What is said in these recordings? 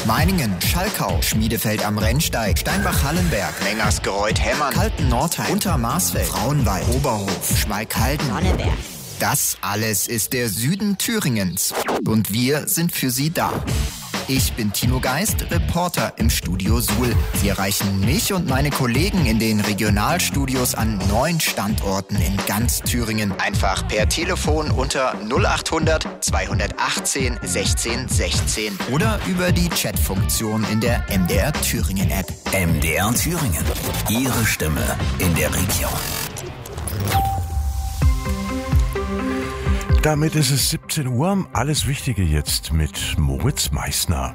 Meiningen, Schalkau, Schmiedefeld am Rennsteig, Steinbach-Hallenberg, Mengersgereuth-Hemmern, Kalten-Nordheim, Untermarsfeld, Frauenwald, Oberhof, Schmalkalden, Sonneberg. Das alles ist der Süden Thüringens. Und wir sind für Sie da. Ich bin Timo Geist, Reporter im Studio Suhl. Sie erreichen mich und meine Kollegen in den Regionalstudios an 9 Standorten in ganz Thüringen. Einfach per Telefon unter 0800 218 16 16 oder über die Chatfunktion in der MDR Thüringen App. MDR Thüringen. Ihre Stimme in der Region. Damit ist es 17 Uhr. Alles Wichtige jetzt mit Moritz Meissner.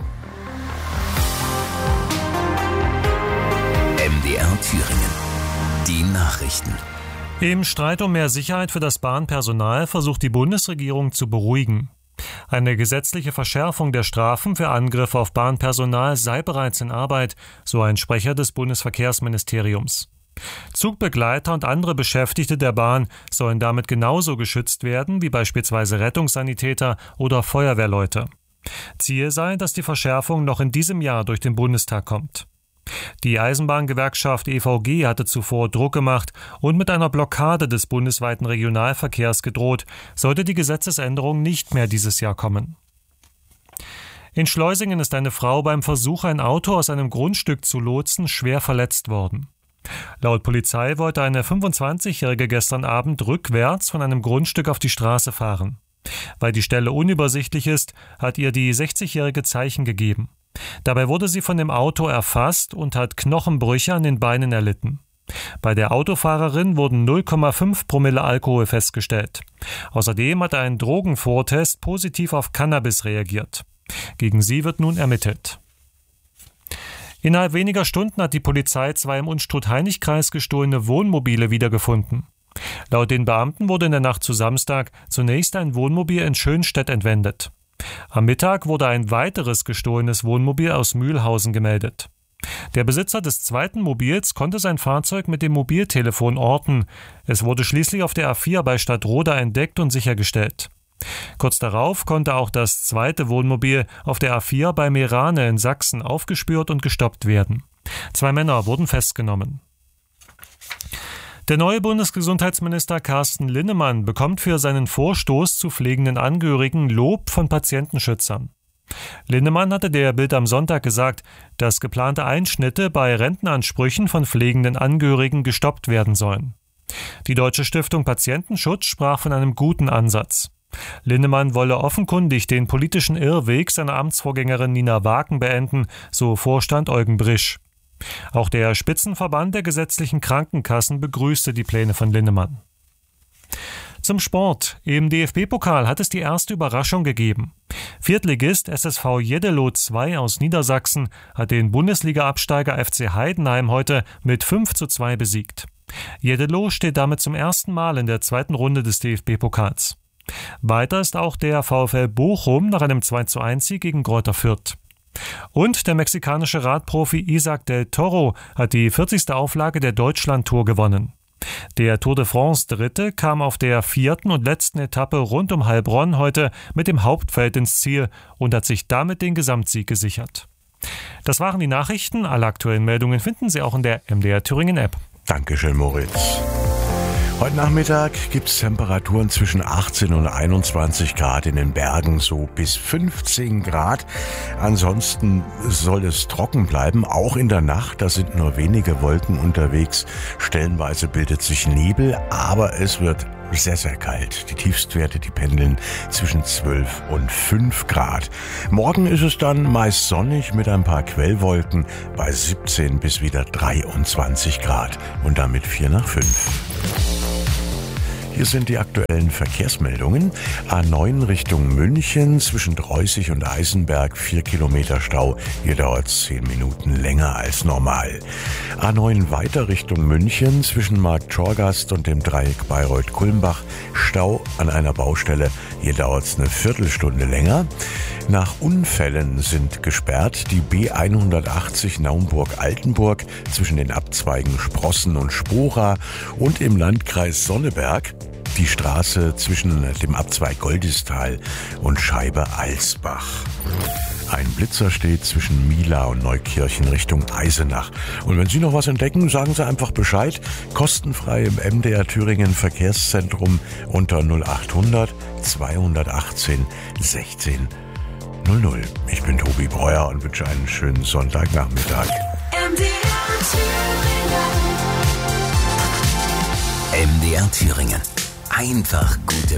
MDR Thüringen. Die Nachrichten. Im Streit um mehr Sicherheit für das Bahnpersonal versucht die Bundesregierung zu beruhigen. Eine gesetzliche Verschärfung der Strafen für Angriffe auf Bahnpersonal sei bereits in Arbeit, so ein Sprecher des Bundesverkehrsministeriums. Zugbegleiter und andere Beschäftigte der Bahn sollen damit genauso geschützt werden wie beispielsweise Rettungssanitäter oder Feuerwehrleute. Ziel sei, dass die Verschärfung noch in diesem Jahr durch den Bundestag kommt. Die Eisenbahngewerkschaft EVG hatte zuvor Druck gemacht und mit einer Blockade des bundesweiten Regionalverkehrs gedroht, sollte die Gesetzesänderung nicht mehr dieses Jahr kommen. In Schleusingen ist eine Frau beim Versuch, ein Auto aus einem Grundstück zu lotsen, schwer verletzt worden. Laut Polizei wollte eine 25-Jährige gestern Abend rückwärts von einem Grundstück auf die Straße fahren. Weil die Stelle unübersichtlich ist, hat ihr die 60-Jährige Zeichen gegeben. Dabei wurde sie von dem Auto erfasst und hat Knochenbrüche an den Beinen erlitten. Bei der Autofahrerin wurden 0,5 Promille Alkohol festgestellt. Außerdem hat ein Drogenvortest positiv auf Cannabis reagiert. Gegen sie wird nun ermittelt. Innerhalb weniger Stunden hat die Polizei 2 im Unstrut-Hainich-Kreis gestohlene Wohnmobile wiedergefunden. Laut den Beamten wurde in der Nacht zu Samstag zunächst ein Wohnmobil in Schönstedt entwendet. Am Mittag wurde ein weiteres gestohlenes Wohnmobil aus Mühlhausen gemeldet. Der Besitzer des zweiten Mobils konnte sein Fahrzeug mit dem Mobiltelefon orten. Es wurde schließlich auf der A4 bei Stadtroda entdeckt und sichergestellt. Kurz darauf konnte auch das zweite Wohnmobil auf der A4 bei Meerane in Sachsen aufgespürt und gestoppt werden. 2 Männer wurden festgenommen. Der neue Bundesgesundheitsminister Carsten Linnemann bekommt für seinen Vorstoß zu pflegenden Angehörigen Lob von Patientenschützern. Linnemann hatte der Bild am Sonntag gesagt, dass geplante Einschnitte bei Rentenansprüchen von pflegenden Angehörigen gestoppt werden sollen. Die Deutsche Stiftung Patientenschutz sprach von einem guten Ansatz. Linnemann wolle offenkundig den politischen Irrweg seiner Amtsvorgängerin Nina Waken beenden, so Vorstand Eugen Brisch. Auch der Spitzenverband der gesetzlichen Krankenkassen begrüßte die Pläne von Linnemann. Zum Sport. Im DFB-Pokal hat es die erste Überraschung gegeben. Viertligist SSV Jeddelo II aus Niedersachsen hat den Bundesliga-Absteiger FC Heidenheim heute mit 5:2 besiegt. Jeddelo steht damit zum ersten Mal in der zweiten Runde des DFB-Pokals. Weiter ist auch der VfL Bochum nach einem 2:1-Sieg gegen Greuther Fürth. Und der mexikanische Radprofi Isaac del Toro hat die 40. Auflage der Deutschland-Tour gewonnen. Der Tour de France Dritte kam auf der 4. und letzten Etappe rund um Heilbronn heute mit dem Hauptfeld ins Ziel und hat sich damit den Gesamtsieg gesichert. Das waren die Nachrichten. Alle aktuellen Meldungen finden Sie auch in der MDR Thüringen App. Dankeschön, Moritz. Heute Nachmittag gibt es Temperaturen zwischen 18 und 21 Grad in den Bergen, so bis 15 Grad. Ansonsten soll es trocken bleiben, auch in der Nacht. Da sind nur wenige Wolken unterwegs. Stellenweise bildet sich Nebel, aber es wird sehr, sehr kalt. Die Tiefstwerte, die pendeln zwischen 12 und 5 Grad. Morgen ist es dann meist sonnig mit ein paar Quellwolken bei 17 bis wieder 23 Grad und damit 4 nach 5. Hier sind die aktuellen Verkehrsmeldungen. A9 Richtung München zwischen Dreußig und Eisenberg 4 Kilometer Stau. Hier dauert es 10 Minuten länger als normal. A9 weiter Richtung München zwischen Marktschorgast und dem Dreieck Bayreuth-Kulmbach. Stau an einer Baustelle. Hier dauert es eine Viertelstunde länger. Nach Unfällen sind gesperrt die B180 Naumburg-Altenburg zwischen den Abzweigen Sprossen und Spora und im Landkreis Sonneberg die Straße zwischen dem Abzweig Goldistal und Scheibe-Alsbach. Ein Blitzer steht zwischen Mila und Neukirchen Richtung Eisenach. Und wenn Sie noch was entdecken, sagen Sie einfach Bescheid. Kostenfrei im MDR Thüringen Verkehrszentrum unter 0800 218 16 00. Ich bin Tobi Breuer und wünsche einen schönen Sonntagnachmittag. MDR Thüringen. Einfach gute